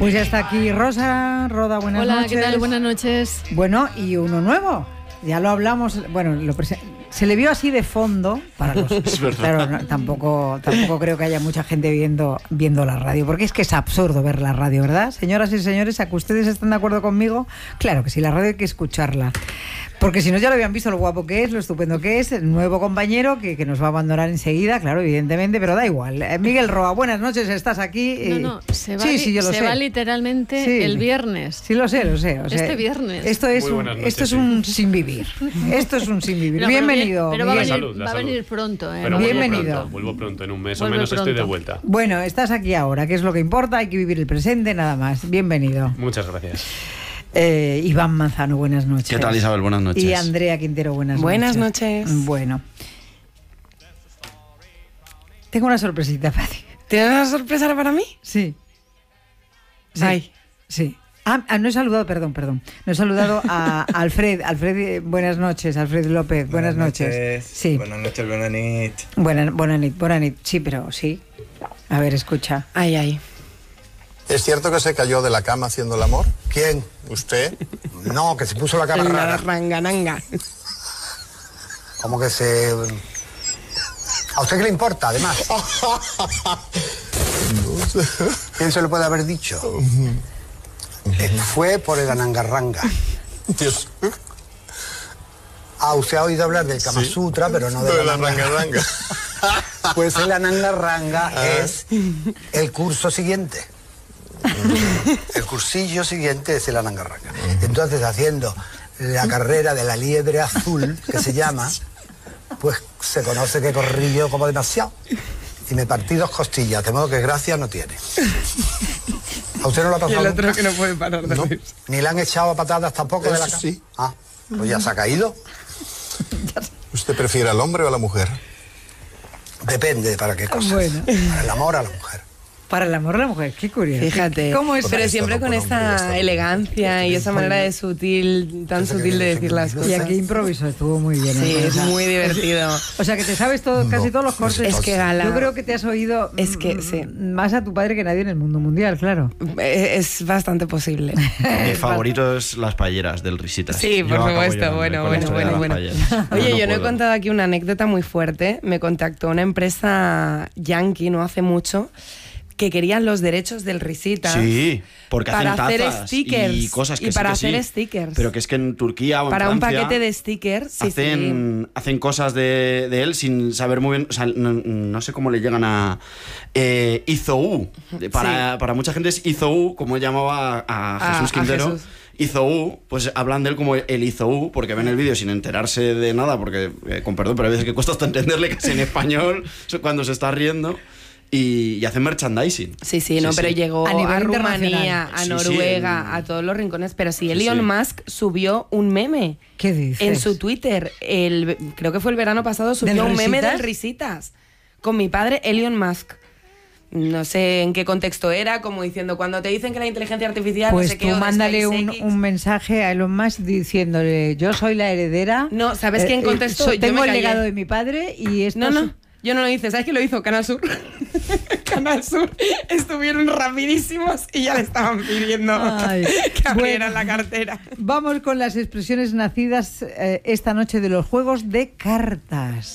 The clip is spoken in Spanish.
Pues ya está aquí Rosa Roda, buenas noches. Hola, ¿qué tal? Buenas noches. Bueno, y uno nuevo, ya lo hablamos, bueno, se le vio así de fondo para los... Es verdad. Claro, no, tampoco creo que haya mucha gente viendo la radio, porque es que es absurdo ver la radio, ¿verdad? Señoras y señores, ¿a que ustedes están de acuerdo conmigo? Claro que sí, la radio hay que escucharla. Porque si no ya lo habían visto lo guapo que es, lo estupendo que es, el nuevo compañero que nos va a abandonar enseguida, claro, evidentemente, pero da igual. Miguel Roa, buenas noches, estás aquí. No, se va, sí, yo lo sé. Va literalmente Sí. el viernes. Sí, lo sé. O sea, este viernes. Esto es un sin vivir. Esto es un sin vivir. No, Bienvenido. Pero Miguel. va a venir pronto. Pero Bienvenido. Vuelvo pronto, en un mes o Vuelve menos estoy de pronto. vuelta. Bueno, estás aquí ahora, que es lo que importa, hay que vivir el presente, nada más. Bienvenido. Muchas gracias. Iván Manzano, buenas noches. ¿Qué tal, Isabel? Buenas noches. Y Andrea Quintero, buenas noches. Buenas noches. Bueno. Tengo una sorpresita para ti. ¿Tienes una sorpresa para mí? Sí. Ay. Sí. No he saludado, perdón. No he saludado a Alfred. Alfred, buenas noches. Alfred López, buenas noches. Sí. Buenas noches, buenas nit. Buenas nit. Sí, pero sí. A ver, escucha. Ay. ¿Es cierto que se cayó de la cama haciendo el amor? ¿Quién? ¿Usted? No, que se puso la cara La rara. rangananga. Como que se... ¿A usted qué le importa, además? ¿Quién se lo puede haber dicho? Fue por el anangarranga. Dios. Usted ha oído hablar del Kama Sutra, pero no de la ranga. Pues el anangarranga es el curso siguiente. El cursillo siguiente es el anangarranga. Entonces, haciendo la carrera de la liebre azul, que se llama, pues se conoce que corrí yo como demasiado. Y me partí 2 costillas, de modo que gracia no tiene. ¿A usted no lo ha Y pasado? el otro que no puede parar de ¿No? reír. ¿Ni le han echado a patadas tampoco de la Eso cama? sí. Pues ya se ha caído. ¿Usted prefiere al hombre o a la mujer? Depende para qué cosas. Bueno. Para el amor a la mujer. Para el amor de la mujer, qué curioso. Fíjate. ¿Cómo es? Pero Esto siempre no con por hombre, esa esto no. elegancia y esa manera de sutil, tan Pensé que sutil de había decir las entendido. Y cosas. aquí improviso, estuvo muy bien. Sí, ¿eh? es muy divertido. O sea, que te sabes casi todos los cortes. Es que Gala... Yo creo que te has oído Es que, sí. más a tu padre que nadie en el mundo mundial, claro. Es bastante posible. Mi favorito es las payeras del Risitas. Sí, por Yo acabo supuesto. llorando con la historia de las payeras. Oye, No yo no he puedo. contado aquí una anécdota muy fuerte. Me contactó una empresa yankee no hace mucho que querían los derechos del Risitas. Sí, porque para hacen hacer tazas stickers y cosas que y sí para que sí. hacer stickers. Pero que es que en Turquía o en Para un Francia paquete de stickers, sí, hacen cosas de él sin saber muy bien, o sea, no sé cómo le llegan a Izou. Para mucha gente es Izou, como llamaba a Jesús Quintero. Jesús. Izou, pues hablan de él como el Izou, porque ven el vídeo sin enterarse de nada, porque, con perdón, pero hay veces que cuesta hasta entenderle casi en español cuando se está riendo. Y hacen merchandising. Sí, pero llegó A nivel a internacional. Rumanía, a Sí, Noruega, a todos los rincones. Pero sí, Elon Musk subió un meme ¿Qué dices? en su Twitter. Creo que fue el verano pasado, subió un meme del Risitas con mi padre, Elon Musk. No sé en qué contexto era, como diciendo, cuando te dicen que la inteligencia artificial no Pues sé qué, tú o de mándale SpaceX. un mensaje a Elon Musk diciéndole, yo soy la heredera. No, ¿sabes quién contestó? Yo Tengo me el callé. legado de mi padre y esto... No, yo no lo hice. ¿Sabes quién lo hizo? Canal Sur. Canal Sur estuvieron rapidísimos y ya le estaban pidiendo Ay, que abrieran bueno. la cartera. Vamos con las expresiones nacidas esta noche de los juegos de cartas.